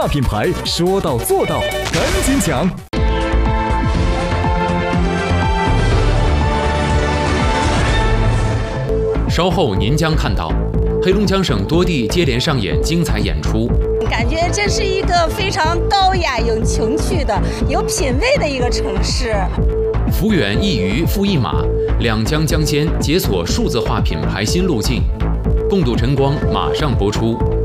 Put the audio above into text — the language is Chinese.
大品牌，说到做到，赶紧讲！ 稍后您将看到，黑龙江省多地接连上演精彩演出。 感觉这是一个非常高雅、有情趣的、有品位的一个城市。 幅员一鱼复一马，两江江间解锁数字化品牌新路径。共度晨光马上播出。